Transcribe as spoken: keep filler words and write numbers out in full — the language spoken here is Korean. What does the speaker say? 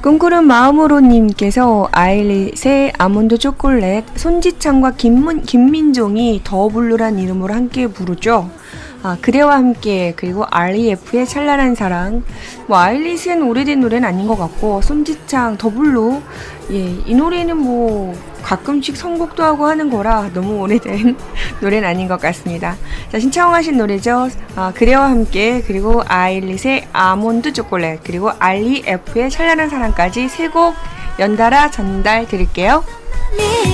꿈꾸는 마음으로님께서 아일릿의 아몬드 초콜릿, 손지창과 김문, 김민종이 더블루란 이름으로 함께 부르죠. 아, 그대와 함께, 그리고 알이에프의 찬란한 사랑. 뭐 아일릿은 오래된 노래는 아닌 것 같고, 손지창, 더블루, 예, 이 노래는 뭐 가끔씩 선곡도 하고 하는 거라 너무 오래된 노래는 아닌 것 같습니다. 자, 신청하신 노래죠. 아, 그대와 함께, 그리고 아일릿의 아몬드 초콜릿, 그리고 알이에프의 찬란한 사랑까지 세 곡 연달아 전달 드릴게요.